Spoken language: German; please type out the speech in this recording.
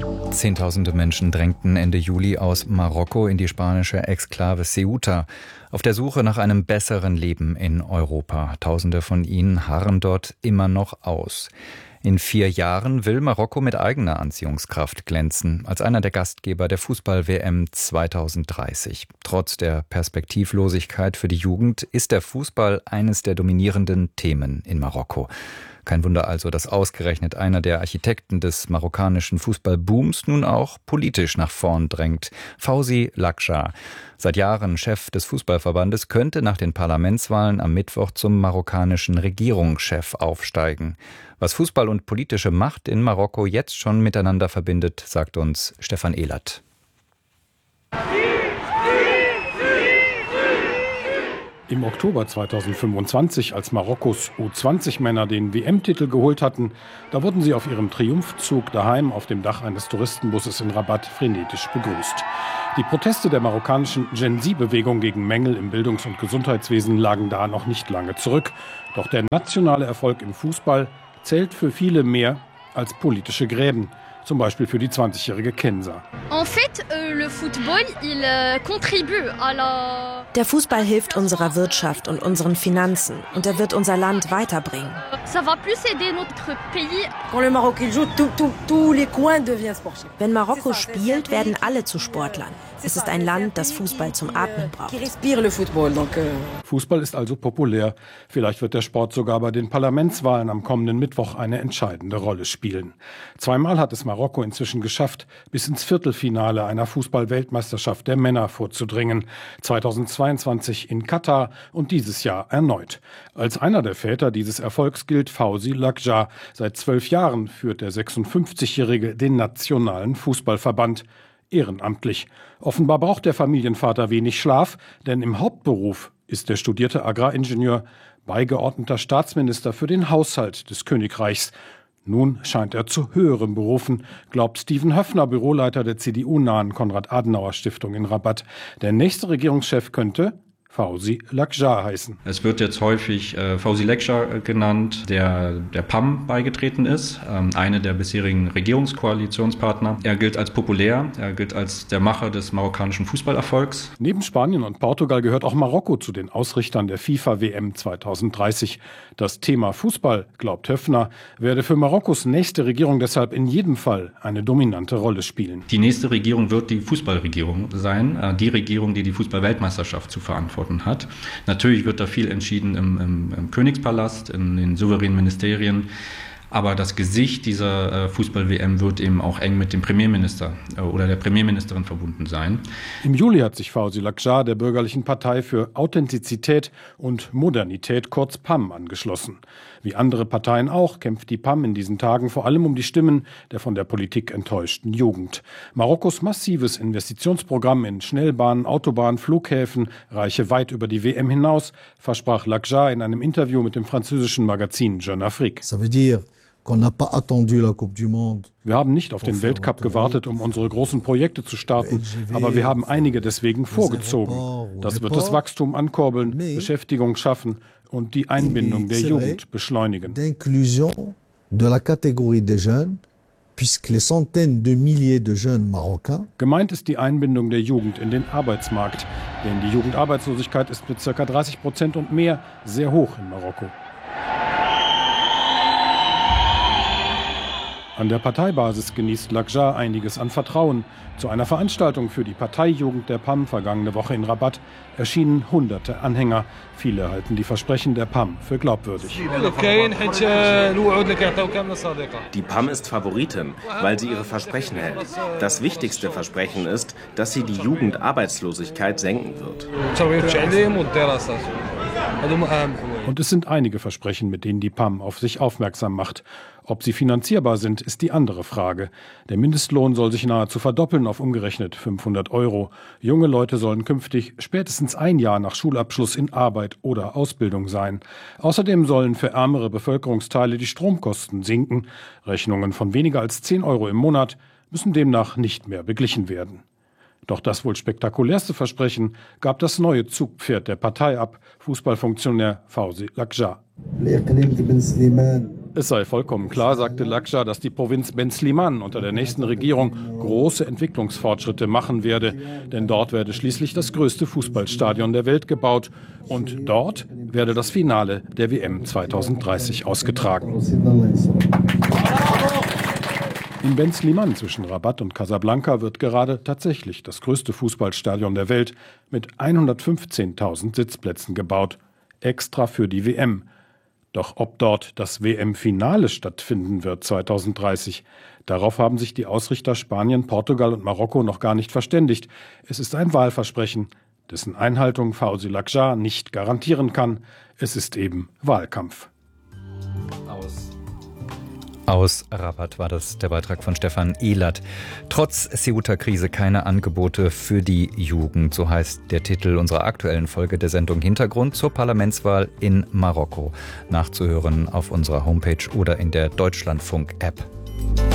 Zehntausende Menschen drängten Ende Juli aus Marokko in die spanische Exklave Ceuta auf der Suche nach einem besseren Leben in Europa. Tausende von ihnen harren dort immer noch aus. In 4 Jahren will Marokko mit eigener Anziehungskraft glänzen, als einer der Gastgeber der Fußball-WM 2030. Trotz der Perspektivlosigkeit für die Jugend ist der Fußball eines der dominierenden Themen in Marokko. Kein Wunder also, dass ausgerechnet einer der Architekten des marokkanischen Fußballbooms nun auch politisch nach vorn drängt. Fawzi Lakja, seit Jahren Chef des Fußballverbandes, könnte nach den Parlamentswahlen am Mittwoch zum marokkanischen Regierungschef aufsteigen. Was Fußball und politische Macht in Marokko jetzt schon miteinander verbindet, sagt uns Stefan Ehlert. Im Oktober 2025, als Marokkos U20-Männer den WM-Titel geholt hatten, da wurden sie auf ihrem Triumphzug daheim auf dem Dach eines Touristenbusses in Rabat frenetisch begrüßt. Die Proteste der marokkanischen Gen-Z-Bewegung gegen Mängel im Bildungs- und Gesundheitswesen lagen da noch nicht lange zurück. Doch der nationale Erfolg im Fußball zählt für viele mehr als politische Gräben. Zum Beispiel für die 20-jährige Kenza. Der Fußball hilft unserer Wirtschaft und unseren Finanzen und er wird unser Land weiterbringen. Wenn Marokko spielt, werden alle zu Sportlern. Es ist ein Land, das Fußball zum Atmen braucht. Fußball ist also populär. Vielleicht wird der Sport sogar bei den Parlamentswahlen am kommenden Mittwoch eine entscheidende Rolle spielen. 2-mal hat es Marokko inzwischen geschafft, bis ins Viertelfinale einer Fußball-Weltmeisterschaft der Männer vorzudringen. 2022 in Katar und dieses Jahr erneut. Als einer der Väter dieses Erfolgs gilt Fawzi Lakja. Seit 12 Jahren führt der 56-Jährige den nationalen Fußballverband. Ehrenamtlich. Offenbar braucht der Familienvater wenig Schlaf, denn im Hauptberuf ist der studierte Agraringenieur beigeordneter Staatsminister für den Haushalt des Königreichs. Nun scheint er zu höherem berufen, glaubt Steven Höffner, Büroleiter der CDU-nahen Konrad-Adenauer-Stiftung in Rabat. Der nächste Regierungschef könnte Fawzi Lakja heißen. Es wird jetzt häufig Fawzi Lakja genannt, der PAM beigetreten ist, eine der bisherigen Regierungskoalitionspartner. Er gilt als populär, er gilt als der Macher des marokkanischen Fußballerfolgs. Neben Spanien und Portugal gehört auch Marokko zu den Ausrichtern der FIFA-WM 2030. Das Thema Fußball, glaubt Höffner, werde für Marokkos nächste Regierung deshalb in jedem Fall eine dominante Rolle spielen. Die nächste Regierung wird die Fußballregierung sein, die Regierung, die die Fußball-Weltmeisterschaft zu verantworten hat. Natürlich wird da viel entschieden im Königspalast, in den souveränen Ministerien. Aber das Gesicht dieser Fußball-WM wird eben auch eng mit dem Premierminister oder der Premierministerin verbunden sein. Im Juli hat sich Fawzi Lakja der bürgerlichen Partei für Authentizität und Modernität, kurz PAM, angeschlossen. Wie andere Parteien auch kämpft die PAM in diesen Tagen vor allem um die Stimmen der von der Politik enttäuschten Jugend. Marokkos massives Investitionsprogramm in Schnellbahnen, Autobahnen, Flughäfen reiche weit über die WM hinaus, versprach Lakja in einem Interview mit dem französischen Magazin Jeune Afrique. Wir haben nicht auf den Weltcup gewartet, um unsere großen Projekte zu starten, aber wir haben einige deswegen vorgezogen. Das wird das Wachstum ankurbeln, Beschäftigung schaffen und die Einbindung der Jugend beschleunigen. Gemeint ist die Einbindung der Jugend in den Arbeitsmarkt, denn die Jugendarbeitslosigkeit ist mit ca. 30% und mehr sehr hoch in Marokko. An der Parteibasis genießt Lakja einiges an Vertrauen. Zu einer Veranstaltung für die Parteijugend der PAM vergangene Woche in Rabat erschienen hunderte Anhänger. Viele halten die Versprechen der PAM für glaubwürdig. Die PAM ist Favoritin, weil sie ihre Versprechen hält. Das wichtigste Versprechen ist, dass sie die Jugendarbeitslosigkeit senken wird. Und es sind einige Versprechen, mit denen die PAM auf sich aufmerksam macht. Ob sie finanzierbar sind, ist die andere Frage. Der Mindestlohn soll sich nahezu verdoppeln auf umgerechnet 500 €. Junge Leute sollen künftig spätestens 1 Jahr nach Schulabschluss in Arbeit oder Ausbildung sein. Außerdem sollen für ärmere Bevölkerungsteile die Stromkosten sinken. Rechnungen von weniger als 10 € im Monat müssen demnach nicht mehr beglichen werden. Doch das wohl spektakulärste Versprechen gab das neue Zugpferd der Partei ab, Fußballfunktionär Fawzi Lakja. Es sei vollkommen klar, sagte Lakşa, dass die Provinz Ben Sliman unter der nächsten Regierung große Entwicklungsfortschritte machen werde. Denn dort werde schließlich das größte Fußballstadion der Welt gebaut. Und dort werde das Finale der WM 2030 ausgetragen. In Ben Sliman zwischen Rabat und Casablanca wird gerade tatsächlich das größte Fußballstadion der Welt mit 115.000 Sitzplätzen gebaut. Extra für die WM. Doch ob dort das WM-Finale stattfinden wird 2030, darauf haben sich die Ausrichter Spanien, Portugal und Marokko noch gar nicht verständigt. Es ist ein Wahlversprechen, dessen Einhaltung Fawzi Lakşa nicht garantieren kann. Es ist eben Wahlkampf. Aus Rabat war das der Beitrag von Stefan Ehlert. Trotz Ceuta-Krise keine Angebote für die Jugend, so heißt der Titel unserer aktuellen Folge der Sendung Hintergrund zur Parlamentswahl in Marokko. Nachzuhören auf unserer Homepage oder in der Deutschlandfunk-App.